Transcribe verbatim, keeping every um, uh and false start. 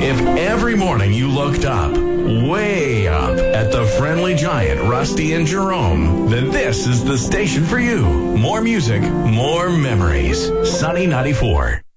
If every morning you looked up, way up, at the friendly giant Rusty and Jerome, then this is the station for you. More music, more memories. Sunny ninety-four.